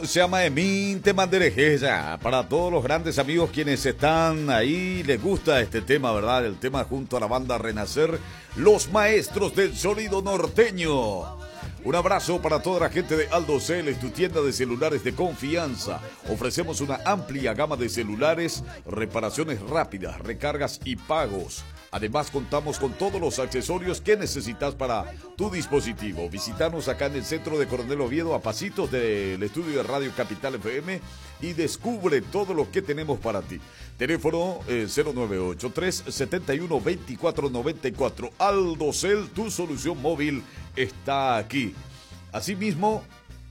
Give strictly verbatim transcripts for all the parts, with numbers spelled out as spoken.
se llama Emin Temanderejeya. Para todos los grandes amigos quienes están ahí, les gusta este tema, ¿verdad? El tema junto a la banda Renacer, los maestros del sonido norteño. Un abrazo para toda la gente de Aldo Cel, tu tienda de celulares de confianza. Ofrecemos una amplia gama de celulares, reparaciones rápidas, recargas y pagos. Además, contamos con todos los accesorios que necesitas para tu dispositivo. Visítanos acá en el centro de Coronel Oviedo, a pasitos del estudio de Radio Capital F M, y descubre todo lo que tenemos para ti. Teléfono eh, cero nueve ocho tres, siete uno, dos cuatro nueve cuatro. Aldo Cel, tu solución móvil está aquí. Asimismo,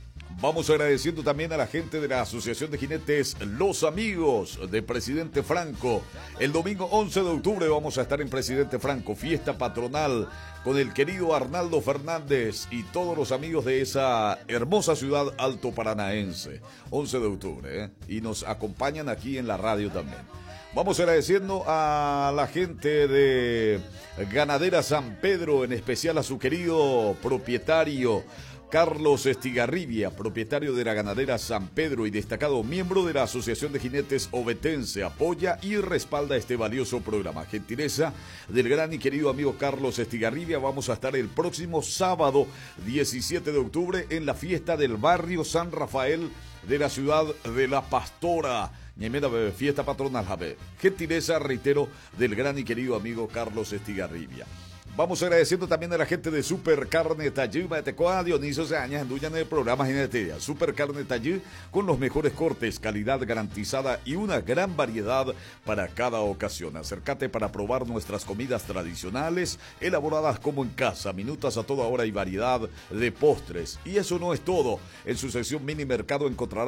vamos agradeciendo también a la gente de la Asociación de Jinetes Los Amigos de Presidente Franco. El domingo once de octubre vamos a estar en Presidente Franco, fiesta patronal con el querido Arnaldo Fernández y todos los amigos de esa hermosa ciudad alto paranaense. once de octubre, ¿eh? Y nos acompañan aquí en la radio también. Vamos agradeciendo a la gente de Ganadera San Pedro, en especial a su querido propietario Carlos Estigarribia, propietario de la Ganadera San Pedro y destacado miembro de la Asociación de Jinetes Ovetense. Apoya y respalda este valioso programa. Gentileza del gran y querido amigo Carlos Estigarribia. Vamos a estar el próximo sábado diecisiete de octubre en la fiesta del barrio San Rafael de la ciudad de La Pastora. Fiesta patronal, Javier. Gentileza, reitero, del gran y querido amigo Carlos Estigarribia. Vamos agradeciendo también a la gente de Super Carne Tallí, Matecoa, Dionisio Seañas, anduyan en el programa Jinetería. Super Carne Tallí, con los mejores cortes, calidad garantizada y una gran variedad para cada ocasión. Acércate para probar nuestras comidas tradicionales, elaboradas como en casa, minutas a toda hora y variedad de postres. Y eso no es todo. En su sección mini mercado encontrarás